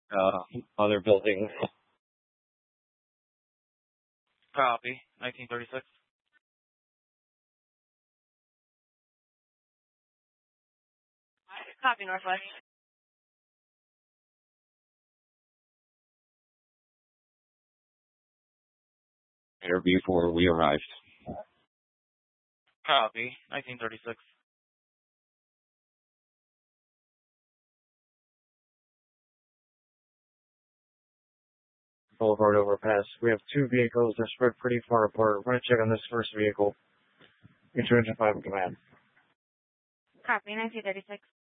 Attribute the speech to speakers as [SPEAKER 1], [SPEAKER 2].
[SPEAKER 1] other buildings.
[SPEAKER 2] Copy. 1936.
[SPEAKER 3] Copy, Northwest.
[SPEAKER 1] Before we arrived.
[SPEAKER 2] Copy. 1936.
[SPEAKER 4] Boulevard overpass. We have two vehicles. They're spread pretty far apart. We're going to check on this first vehicle. Get your engine 5 in command.
[SPEAKER 3] Copy, 1936.